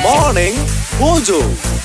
Morning Mojo.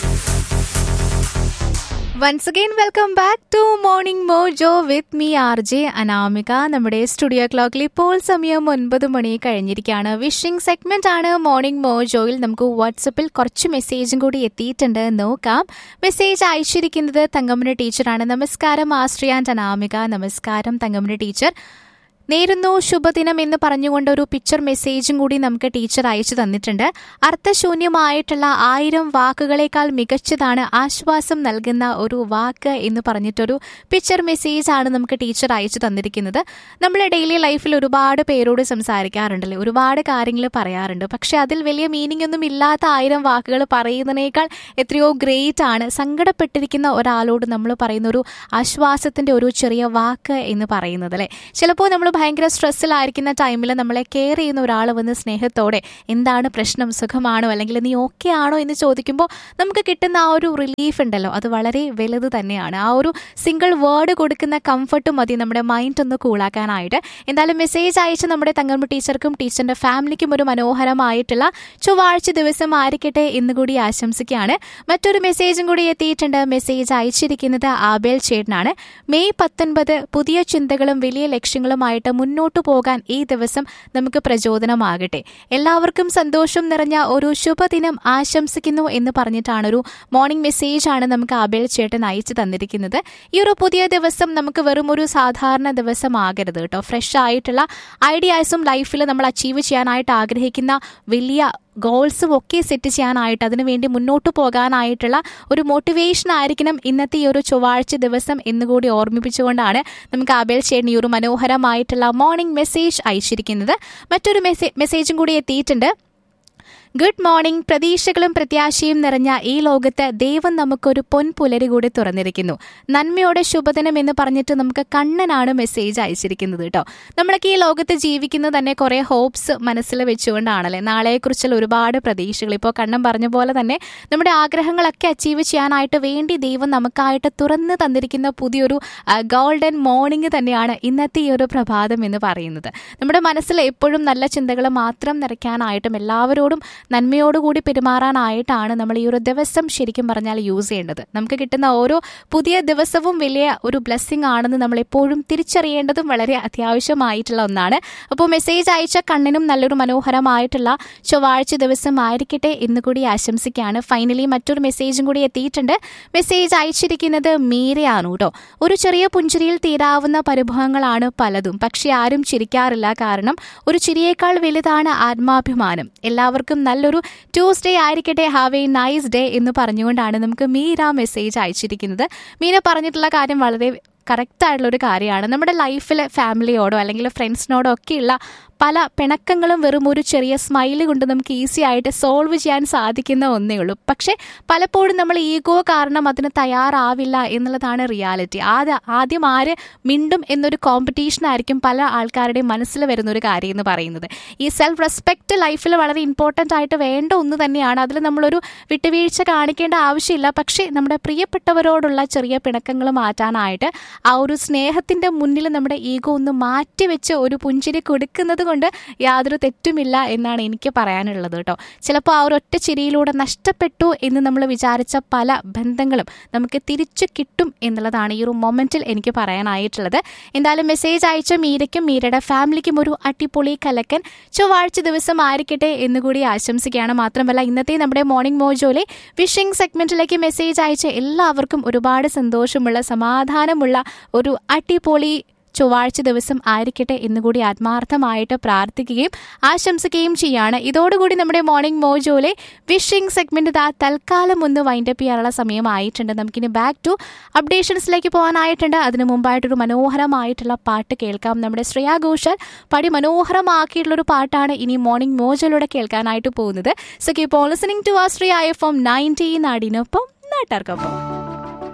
Once again, welcome back to Morning Mojo with me, RJ Anamika. നമ്മുടെ studio ക്ലോക്കിൽ ഇപ്പോൾ സമയം 9 മണി കഴിഞ്ഞിരിക്കുകയാണ്. വിഷിംഗ് സെഗ്മെന്റ് ആണ് മോർണിംഗ് മോജോയിൽ. നമുക്ക് വാട്സപ്പിൽ കുറച്ച് മെസ്സേജും കൂടി എത്തിയിട്ടുണ്ട്, നോക്കാം. മെസ്സേജ് അയച്ചിരിക്കുന്നത് തങ്കമ്മ ടീച്ചറാണ്. നമസ്കാരം ആശ്രിയ ആൻഡ് അനാമിക. നമസ്കാരം തങ്കമ്മ ടീച്ചർ. നേരുന്നു ശുഭദിനം എന്ന് പറഞ്ഞുകൊണ്ട് ഒരു പിക്ചർ മെസ്സേജും കൂടി നമുക്ക് ടീച്ചർ അയച്ചു തന്നിട്ടുണ്ട്. അർത്ഥശൂന്യമായിട്ടുള്ള 1000 വാക്കുകളേക്കാൾ മികച്ചതാണ് ആശ്വാസം നൽകുന്ന ഒരു വാക്ക് എന്ന് പറഞ്ഞിട്ടൊരു പിക്ചർ മെസ്സേജ് ആണ് നമുക്ക് ടീച്ചർ അയച്ചു തന്നിരിക്കുന്നത്. നമ്മൾ ഡെയിലി ലൈഫിൽ ഒരുപാട് പേരോട് സംസാരിക്കാറുണ്ടല്ലേ, ഒരുപാട് കാര്യങ്ങൾ പറയാറുണ്ട്. പക്ഷെ അതിൽ വലിയ മീനിങ് ഒന്നും ഇല്ലാത്ത 1000 വാക്കുകൾ പറയുന്നതിനേക്കാൾ എത്രയോ ഗ്രേറ്റ് ആണ് സങ്കടപ്പെട്ടിരിക്കുന്ന ഒരാളോട് നമ്മൾ പറയുന്ന ഒരു ആശ്വാസത്തിന്റെ ഒരു ചെറിയ വാക്ക് എന്ന് പറയുന്നത് അല്ലേ. ചിലപ്പോൾ നമ്മൾ ഭയങ്കര സ്ട്രെസ്സിലായിരിക്കുന്ന ടൈമിൽ നമ്മളെ കെയർ ചെയ്യുന്ന ഒരാൾ വന്ന് സ്നേഹത്തോടെ എന്താണ് പ്രശ്നം, സുഖമാണോ, അല്ലെങ്കിൽ നീ ഓക്കെ ആണോ എന്ന് ചോദിക്കുമ്പോൾ നമുക്ക് കിട്ടുന്ന ആ ഒരു റിലീഫ് ഉണ്ടല്ലോ, അത് വളരെ വലുത് തന്നെയാണ്. ആ ഒരു സിംഗിൾ വേർഡ് കൊടുക്കുന്ന കംഫർട്ട് മതി നമ്മുടെ മൈൻഡ് ഒന്ന് കൂളാക്കാനായിട്ട്. എന്തായാലും മെസ്സേജ് അയച്ച് നമ്മുടെ തങ്കമ്മ ടീച്ചർക്കും ടീച്ചറിന്റെ ഫാമിലിക്കും ഒരു മനോഹരമായിട്ടുള്ള ചൊവ്വാഴ്ച ദിവസം ആയിരിക്കട്ടെ എന്ന് കൂടി ആശംസിക്കുകയാണ്. മറ്റൊരു മെസ്സേജും കൂടി എത്തിയിട്ടുണ്ട്. മെസ്സേജ് അയച്ചിരിക്കുന്നത് ആബേൽ ചേട്ടനാണ്. മെയ് 19 പുതിയ ചിന്തകളും വലിയ ലക്ഷ്യങ്ങളുമായിട്ട് മുന്നോട്ടു പോകാൻ ഈ ദിവസം നമുക്ക് പ്രചോദനമാകട്ടെ. എല്ലാവർക്കും സന്തോഷം നിറഞ്ഞ ഒരു ശുഭദിനം ആശംസിക്കുന്നു എന്ന് പറഞ്ഞിട്ടാണ് ഒരു മോർണിംഗ് മെസ്സേജ് ആണ് നമുക്ക് ആബേൽ ചേട്ടൻ അയച്ചു തന്നിരിക്കുന്നത്. ഈ ഒരു പുതിയ ദിവസം നമുക്ക് വെറും ഒരു സാധാരണ ദിവസമാകരുത് കേട്ടോ. ഫ്രഷ് ആയിട്ടുള്ള ഐഡിയാസും ലൈഫിൽ നമ്മൾ അച്ചീവ് ചെയ്യാനായിട്ട് ആഗ്രഹിക്കുന്ന വലിയ ഗോൾസും ഒക്കെ സെറ്റ് ചെയ്യാനായിട്ട് അതിനുവേണ്ടി മുന്നോട്ട് പോകാനായിട്ടുള്ള ഒരു മോട്ടിവേഷൻ ആയിരിക്കണം ഇന്നത്തെ ഈ ഒരു ചൊവ്വാഴ്ച ദിവസം എന്നുകൂടി ഓർമ്മിപ്പിച്ചുകൊണ്ടാണ് നമുക്ക് ആബേൽ ചേട്ടൻ ഈ ഒരു മനോഹരമായിട്ടുള്ള മോർണിംഗ് മെസ്സേജ് അയച്ചിരിക്കുന്നത്. മറ്റൊരു മെസ്സേജും കൂടി എത്തിയിട്ടുണ്ട്. Good morning. പ്രതീക്ഷകളും പ്രത്യാശയും നിറഞ്ഞ ഈ ലോകത്ത് ദൈവം നമുക്കൊരു പൊൻപുലരി കൂടി തുറന്നിരിക്കുന്നു. നന്മയോടെ ശുഭദിനം എന്ന് പറഞ്ഞിട്ട് നമുക്ക് കണ്ണനാണ് മെസ്സേജ് അയച്ചിരിക്കുന്നത് കേട്ടോ. നമ്മളൊക്കെ ഈ ലോകത്ത് ജീവിക്കുന്നത് തന്നെ കുറെ ഹോപ്സ് മനസ്സിൽ വെച്ചുകൊണ്ടാണല്ലേ. നാളെക്കുറിച്ചുള്ള ഒരുപാട് പ്രതീക്ഷകൾ. ഇപ്പോൾ കണ്ണൻ പറഞ്ഞ പോലെ തന്നെ നമ്മുടെ ആഗ്രഹങ്ങളൊക്കെ അച്ചീവ് ചെയ്യാനായിട്ട് വേണ്ടി ദൈവം നമുക്കായിട്ട് തുറന്ന് തന്നിരിക്കുന്ന പുതിയൊരു ഗോൾഡൻ മോർണിംഗ് തന്നെയാണ് ഇന്നത്തെ ഈ ഒരു പ്രഭാതം എന്ന് പറയുന്നത്. നമ്മുടെ മനസ്സിൽ എപ്പോഴും നല്ല ചിന്തകൾ മാത്രം നിറയ്ക്കാനായിട്ടും എല്ലാവരോടും നന്മയോടുകൂടി പെരുമാറാനായിട്ടാണ് നമ്മൾ ഈ ഒരു ദിവസം ശരിക്കും പറഞ്ഞാൽ യൂസ് ചെയ്യേണ്ടത്. നമുക്ക് കിട്ടുന്ന ഓരോ പുതിയ ദിവസവും വലിയ ഒരു ബ്ലെസ്സിങ് ആണെന്ന് നമ്മൾ എപ്പോഴും തിരിച്ചറിയേണ്ടതും വളരെ അത്യാവശ്യമായിട്ടുള്ള ഒന്നാണ്. അപ്പോൾ മെസ്സേജ് അയച്ച കണ്ണിനും നല്ലൊരു മനോഹരമായിട്ടുള്ള ചൊവ്വാഴ്ച ദിവസം ആയിരിക്കട്ടെ എന്ന് കൂടി ആശംസിക്കുകയാണ്. ഫൈനലി മറ്റൊരു മെസ്സേജും കൂടി എത്തിയിട്ടുണ്ട്. മെസ്സേജ് അയച്ചിരിക്കുന്നത് മീരയാണ് കേട്ടോ. ഒരു ചെറിയ പുഞ്ചിരിയിൽ തീരാവുന്ന പരിഭവങ്ങളാണ് പലതും, പക്ഷെ ആരും ചിരിക്കാറില്ല. കാരണം ഒരു ചിരിയേക്കാൾ വലുതാണ് ആത്മാഭിമാനം. എല്ലാവർക്കും നല്ലൊരു ട്യൂസ്ഡേ ആയിരിക്കട്ടെ, ഹാവ് എ നൈസ് ഡേ എന്ന് പറഞ്ഞുകൊണ്ടാണ് നമുക്ക് മീര മെസ്സേജ് അയച്ചിരിക്കുന്നത്. മീര പറഞ്ഞിട്ടുള്ള കാര്യം വളരെ കറക്റ്റ് ആയിട്ടുള്ള ഒരു കാര്യമാണ്. നമ്മുടെ ലൈഫിൽ ഫാമിലിയോടോ അല്ലെങ്കിൽ ഫ്രണ്ട്സിനോടോ ഒക്കെയുള്ള പല പിണക്കങ്ങളും വെറും ഒരു ചെറിയ സ്മൈല് കൊണ്ട് നമുക്ക് ഈസി ആയിട്ട് സോൾവ് ചെയ്യാൻ സാധിക്കുന്ന ഒന്നേ ഉള്ളൂ. പക്ഷെ പലപ്പോഴും നമ്മൾ ഈഗോ കാരണം അതിന് തയ്യാറാവില്ല എന്നുള്ളതാണ് റിയാലിറ്റി. ആദ്യം ആര് മിണ്ടും എന്നൊരു കോമ്പറ്റീഷൻ ആയിരിക്കും പല ആൾക്കാരുടെയും മനസ്സിൽ വരുന്ന ഒരു കാര്യം എന്ന് പറയുന്നത്. ഈ സെൽഫ് റെസ്പെക്റ്റ് ലൈഫിൽ വളരെ ഇമ്പോർട്ടൻ്റ് ആയിട്ട് വേണ്ട ഒന്ന് തന്നെയാണ്. അതിൽ നമ്മളൊരു വിട്ടുവീഴ്ച കാണിക്കേണ്ട ആവശ്യമില്ല. പക്ഷേ നമ്മുടെ പ്രിയപ്പെട്ടവരോടുള്ള ചെറിയ പിണക്കങ്ങൾ മാറ്റാനായിട്ട് ആ ഒരു സ്നേഹത്തിൻ്റെ മുന്നിൽ നമ്മുടെ ഈഗോ ഒന്ന് മാറ്റിവെച്ച് ഒരു പുഞ്ചിരി കൊടുക്കുന്നത് കൊണ്ട് യാതൊരു തെറ്റുമില്ല എന്നാണ് എനിക്ക് പറയാനുള്ളത് കേട്ടോ. ചിലപ്പോൾ ആ ഒരു ഒറ്റ ചിരിയിലൂടെ നഷ്ടപ്പെട്ടു എന്ന് നമ്മൾ വിചാരിച്ച പല ബന്ധങ്ങളും നമുക്ക് തിരിച്ചു കിട്ടും എന്നുള്ളതാണ് ഈ ഒരു മൊമെന്റിൽ എനിക്ക് പറയാനായിട്ടുള്ളത്. എന്തായാലും മെസ്സേജ് അയച്ച മീരയ്ക്കും മീരയുടെ ഫാമിലിക്കും ഒരു അടിപൊളി കലക്കൻ ചൊവ്വാഴ്ച ദിവസം ആയിരിക്കട്ടെ എന്നുകൂടി ആശംസിക്കുകയാണ്. മാത്രമല്ല ഇന്നത്തെ നമ്മുടെ മോർണിംഗ് മോജോയിലെ വിഷിംഗ് സെഗ്മെന്റിലേക്ക് മെസ്സേജ് അയച്ച എല്ലാവർക്കും ഒരുപാട് സന്തോഷമുള്ള സമാധാനമുള്ള ഒരു അടിപൊളി ചൊവ്വാഴ്ച ദിവസം ആയിരിക്കട്ടെ എന്നുകൂടി ആത്മാർത്ഥമായിട്ട് പ്രാർത്ഥിക്കുകയും ആശംസിക്കുകയും ചെയ്യാണ്. ഇതോടുകൂടി നമ്മുടെ മോർണിംഗ് മോജോയിലെ വിഷിംഗ് സെഗ്മെന്റ് തൽക്കാലം ഒന്ന് വൈൻഡപ്പ് ചെയ്യാനുള്ള സമയമായിട്ടുണ്ട്. നമുക്കിനി ബാക്ക് ടു അപ്ഡേഷൻസിലേക്ക് പോകാനായിട്ടുണ്ട്. അതിനു മുമ്പായിട്ടൊരു മനോഹരമായിട്ടുള്ള പാട്ട് കേൾക്കാം. നമ്മുടെ ശ്രേയ ഘോഷാൽ പാടി മനോഹരമാക്കിയിട്ടുള്ളൊരു പാട്ടാണ് ഇനി മോർണിംഗ് മോജോയിലൂടെ കേൾക്കാനായിട്ട് പോകുന്നത്. So keep on listening to Austria FM 90 നാടിനൊപ്പം നാട്ടാർക്കൊപ്പം.